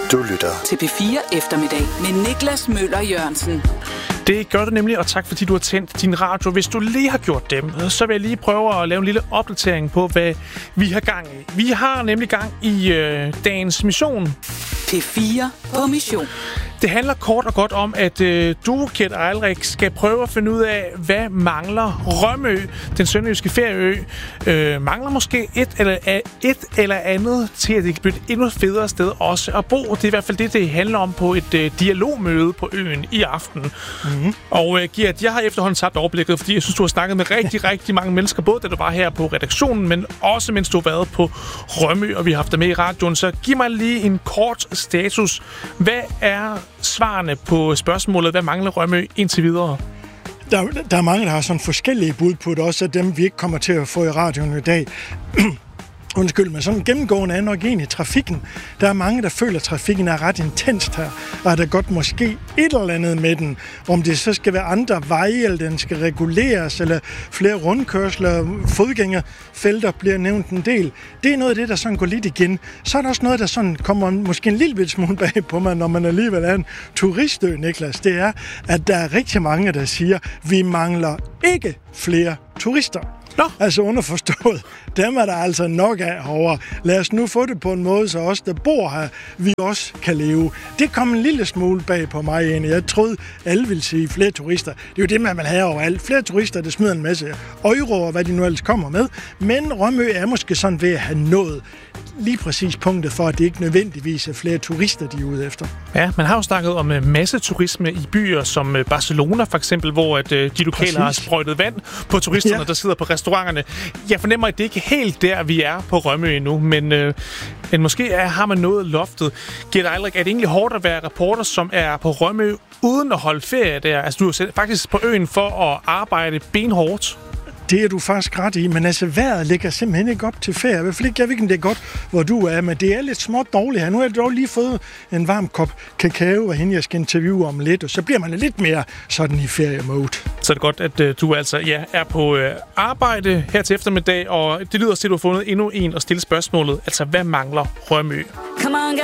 Du lytter til P4 Eftermiddag med Niklas Møller Jørgensen. Det gør du nemlig, og tak fordi du har tændt din radio. Hvis du lige har gjort det, så vil jeg lige prøve at lave en lille opdatering på, hvad vi har gang i. Vi har nemlig gang i dagens mission. P4 på mission. Det handler kort og godt om, at du, Kjeld Ejlrik, skal prøve at finde ud af, hvad mangler Rømø, den sønderjyske ferieø. Mangler måske et eller andet til, at det kan blive et endnu federe sted også at bo. Det er i hvert fald det handler om på et dialogmøde på øen i aften. Mm-hmm. Og Gert, jeg har efterhånden tabt overblikket, fordi jeg synes, du har snakket med rigtig mange mennesker, både da du var her på redaktionen, men også mens du har været på Rømø, og vi har haft dig med i radioen. Så giv mig lige en kort status. Hvad er svarene på spørgsmålet, hvad mangler Rømø indtil videre? Der er mange, der har sådan forskellige bud på det, også af dem, vi ikke kommer til at få i radioen i dag. Undskyld, men sådan gennemgående er nok egentlig trafikken. Der er mange, der føler, at trafikken er ret intenst her, og at der godt måske et eller andet med den. Om det så skal være andre veje, eller den skal reguleres, eller flere rundkørsler, fodgængerfelter bliver nævnt en del. Det er noget af det, der sådan går lidt igen. Så er der også noget, der sådan kommer måske en lille smule bag på mig, når man alligevel er en turistø, Niklas. Det er, at der er rigtig mange, der siger, at vi mangler ikke flere turister. Nå. Altså underforstået, dem er der altså nok af herovre. Lad os nu få det på en måde, så os, der bor her, vi også kan leve. Det kom en lille smule bag på mig egentlig. Jeg troede, alle ville sige flere turister. Det er jo det, man vil have overalt. Flere turister, der smider en masse euro og hvad de nu ellers kommer med. Men Rømø er måske sådan ved at have nået lige præcis punktet for, at det ikke nødvendigvis er flere turister, de er ude efter. Ja, man har jo snakket om masseturisme i byer som Barcelona for eksempel, hvor at de lokale har sprøjtet vand på turisterne, der sidder på restauranterne. Jeg fornemmer, at det ikke er helt der, vi er på Rømø endnu, men måske har man nået loftet. Gert Ejlrik, er det egentlig hårdt at være reporter, som er på Rømø uden at holde ferie der? Altså, du er faktisk på øen for at arbejde benhårdt. Det er du faktisk ret i, men altså vejret ligger simpelthen ikke op til ferie. I hvert fald ikke, jeg ved ikke, om det er godt, hvor du er, men det er lidt småt dårligt her. Nu har jeg dog lige fået en varm kop kakao, og hende jeg skal interviewe om lidt, og så bliver man lidt mere sådan i feriemode. Så er det godt, at du altså er på arbejde her til eftermiddag, og det lyder til, at du har fundet endnu en at stille spørgsmålet. Altså, hvad mangler Rømø? Come on,